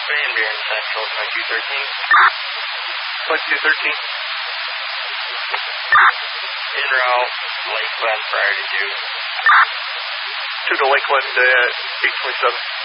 Van Buren Central, 2213. 2213. En route, Lakeland prior to 2. 2 to Lakeland, 827.